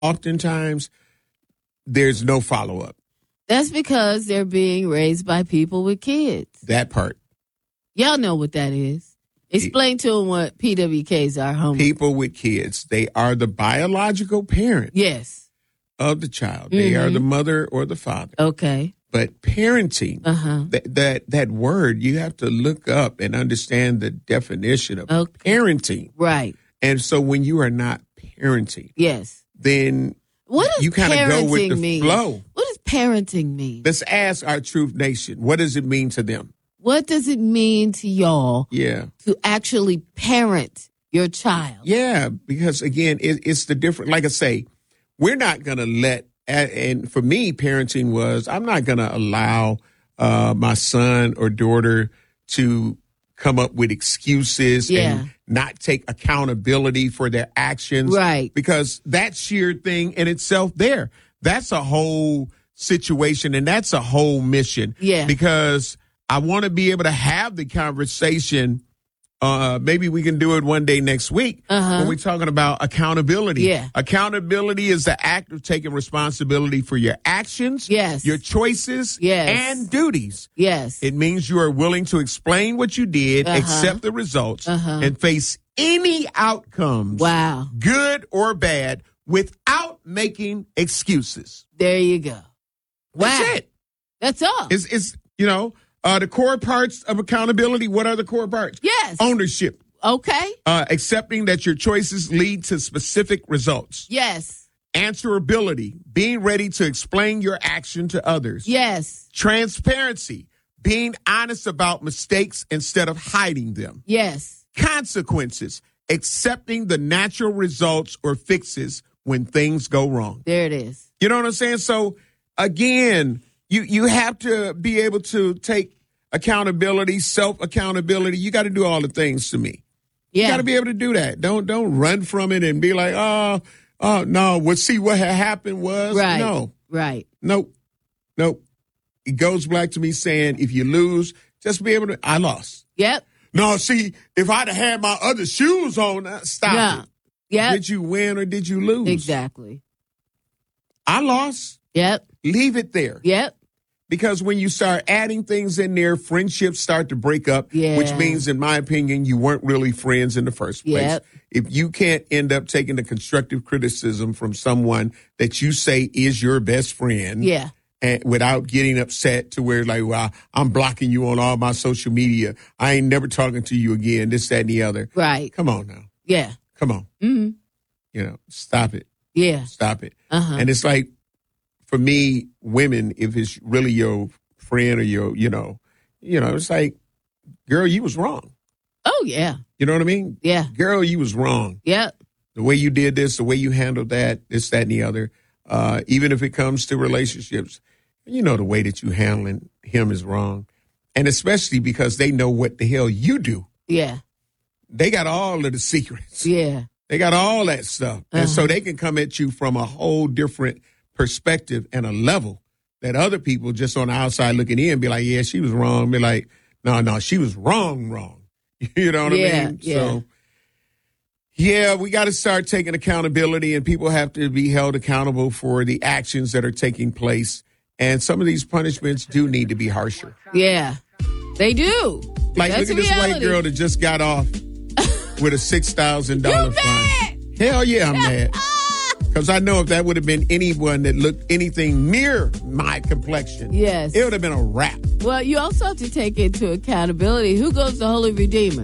oftentimes there's no follow-up. That's because they're being raised by people with kids. That part. Y'all know what that is. Explain to them what PWKs are, homie. People with kids. They are the biological parent. Yes. Of the child. They are the mother or the father. Okay. But parenting, that word, you have to look up and understand the definition of parenting. Right. And so when you are not parenting, yes, then what does you kind of go with the mean? flow. What does parenting mean? Let's ask our Truth Nation. What does it mean to them? What does it mean to y'all to actually parent your child? Yeah, because again, it's the different, like I say, we're not going to let, and for me, parenting was, I'm not going to allow my son or daughter to come up with excuses and not take accountability for their actions. Right. Because that sheer thing in itself there, that's a whole situation and that's a whole mission. Yeah. Because I want to be able to have the conversation. Maybe we can do it one day next week when we're talking about accountability. Yeah. Accountability is the act of taking responsibility for your actions, your choices, and duties. Yes. It means you are willing to explain what you did, accept the results, and face any outcomes, good or bad, without making excuses. There you go. That's it. That's all. It's the core parts of accountability, what are the core parts? Yes. Ownership. Okay. Accepting that your choices lead to specific results. Yes. Answerability, being ready to explain your action to others. Yes. Transparency, being honest about mistakes instead of hiding them. Yes. Consequences, accepting the natural results or fixes when things go wrong. There it is. You know what I'm saying? So, again, you have to be able to take accountability, self-accountability. You got to do all the things to me. Yeah. You got to be able to do that. Don't run from it and be like, oh, no, well, see what had happened was. Right. No. Right. Nope. It goes back to me saying, if you lose, just be able to, I lost. Yep. No, see, if I'd have had my other shoes on, stop it. Yep. Did you win or did you lose? Exactly. I lost. Yep. Leave it there. Yep. Because when you start adding things in there, friendships start to break up, which means, in my opinion, you weren't really friends in the first place. Yep. If you can't end up taking the constructive criticism from someone that you say is your best friend, and without getting upset to where like, well, I'm blocking you on all my social media. I ain't never talking to you again, this, that, and the other. Right. Come on now. Yeah. Come on. Mm-hmm. Stop it. Yeah. Stop it. And it's like, for me, women, if it's really your friend or your, it's like, girl, you was wrong. Oh, yeah. You know what I mean? Yeah. Girl, you was wrong. Yep. The way you did this, the way you handled that, this, that, and the other. Even if it comes to relationships, the way that you handling him is wrong. And especially because they know what the hell you do. Yeah. They got all of the secrets. Yeah. They got all that stuff. And so they can come at you from a whole different perspective and a level that other people just on the outside looking in be like, yeah, she was wrong. Be like, no, she was wrong. You know what I mean? Yeah. So, we got to start taking accountability, and people have to be held accountable for the actions that are taking place. And some of these punishments do need to be harsher. Yeah, they do. Like, That's look at this reality. white girl that just got off with a $6,000 fine. Hell yeah, I'm mad. Because I know if that would have been anyone that looked anything near my complexion, it would have been a wrap. Well, you also have to take into accountability who goes to Holy Redeemer.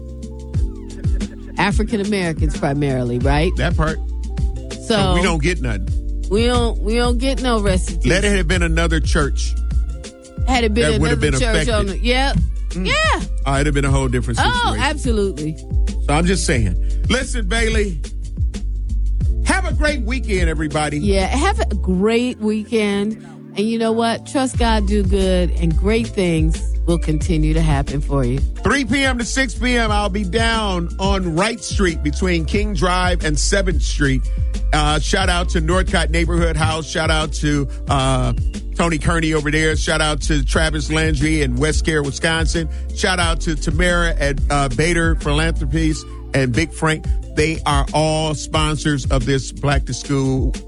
African Americans primarily, right? That part. So we don't get nothing. We don't get no restitution. Let it have been another church. Had it been another been church affected. on the, yeah. It'd have been a whole different situation. Oh, absolutely. So I'm just saying. Listen, Bailey. Have a great weekend, everybody. Yeah, have a great weekend. And you know what? Trust God, do good, and great things will continue to happen for you. 3 p.m. to 6 p.m., I'll be down on Wright Street between King Drive and 7th Street. Shout out to Northcott Neighborhood House. Shout out to Tony Kearney over there. Shout out to Travis Landry in West Care, Wisconsin. Shout out to Tamara at Bader Philanthropies and Big Frank. They are all sponsors of this Black to School